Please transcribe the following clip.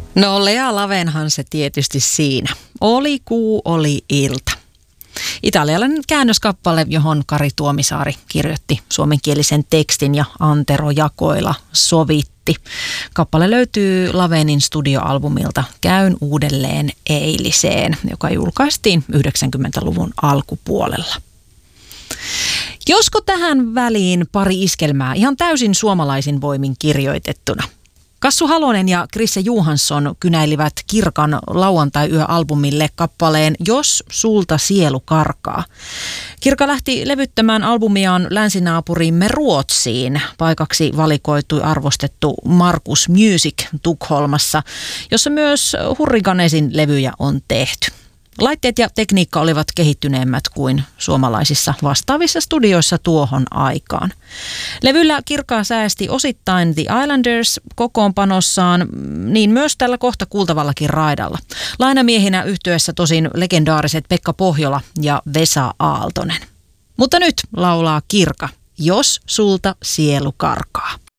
No Lea Lavenhan se tietysti siinä. Oli kuu, oli ilta. Italialainen käännöskappale, johon Kari Tuomisaari kirjoitti suomenkielisen tekstin ja Antero Jakoila sovitti. Kappale löytyy Lavenin studioalbumilta Käyn uudelleen eiliseen, joka julkaistiin 90-luvun alkupuolella. Josko tähän väliin pari iskelmää ihan täysin suomalaisin voimin kirjoitettuna. Kassu Halonen ja Krisse Johansson kynäilivät Kirkan lauantai-yö-albumille kappaleen Jos sulta sielu karkaa. Kirka lähti levyttämään albumiaan länsinaapuriimme Ruotsiin. Paikaksi valikoitui arvostettu Markus Music Tukholmassa, jossa myös Hurrikanesin levyjä on tehty. Laitteet ja tekniikka olivat kehittyneemmät kuin suomalaisissa vastaavissa studioissa tuohon aikaan. Levyllä Kirka säästi osittain The Islanders kokoonpanossaan, niin myös tällä kohta kuultavallakin raidalla. Lainamiehinä yhtyeessä tosin legendaariset Pekka Pohjola ja Vesa Aaltonen. Mutta nyt laulaa Kirka, Jos sulta sielu karkaa.